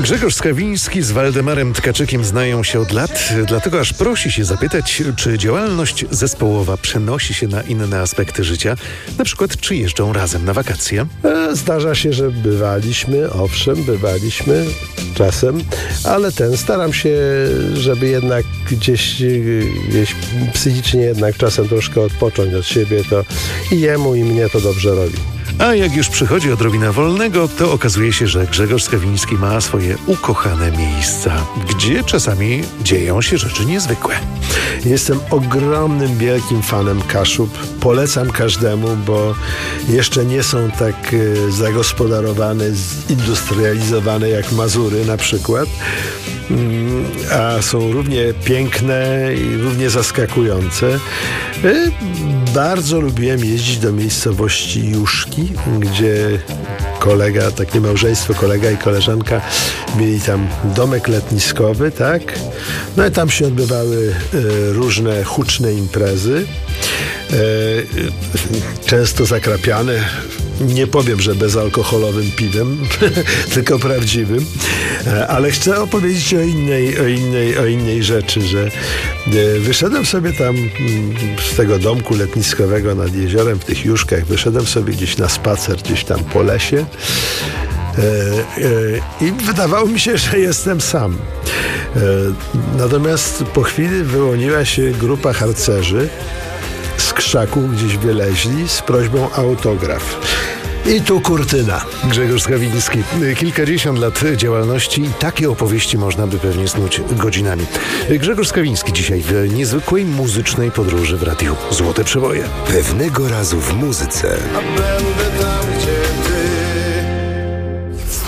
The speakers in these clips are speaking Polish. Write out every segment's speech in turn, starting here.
Grzegorz Skawiński z Waldemarem Tkaczykiem znają się od lat, dlatego aż prosi się zapytać, czy działalność zespołowa przenosi się na inne aspekty życia, na przykład czy jeżdżą razem na wakacje? Zdarza się, że bywaliśmy czasem, ale staram się, żeby jednak gdzieś psychicznie jednak czasem troszkę odpocząć od siebie, to i jemu, i mnie to dobrze robi. A jak już przychodzi odrobina wolnego, to okazuje się, że Grzegorz Skawiński ma swoje ukochane miejsca, gdzie czasami dzieją się rzeczy niezwykłe. Jestem ogromnym, wielkim fanem Kaszub. Polecam każdemu, bo jeszcze nie są tak zagospodarowane, zindustrializowane jak Mazury na przykład, a są równie piękne i równie zaskakujące. Bardzo lubiłem jeździć do miejscowości Juszki, gdzie takie małżeństwo, kolega i koleżanka mieli tam domek letniskowy, tak? No i tam się odbywały różne huczne imprezy, często zakrapiane, nie powiem, że bezalkoholowym piwem, tylko prawdziwym, ale chcę opowiedzieć o innej rzeczy, że wyszedłem sobie tam z tego domku letniskowego nad jeziorem w tych Juszkach, wyszedłem sobie gdzieś na spacer, gdzieś tam po lesie i wydawało mi się, że jestem sam. Natomiast po chwili wyłoniła się grupa harcerzy, z krzaku gdzieś wyleźli z prośbą o autograf. I tu kurtyna. Grzegorz Skawiński. Kilkadziesiąt lat działalności i takie opowieści można by pewnie snuć godzinami. Grzegorz Skawiński dzisiaj w niezwykłej muzycznej podróży w radiu Złote Przeboje. Pewnego razu w muzyce. A będę tam, gdzie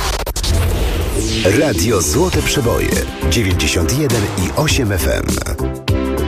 ty. Radio Złote Przeboje 91,8 FM.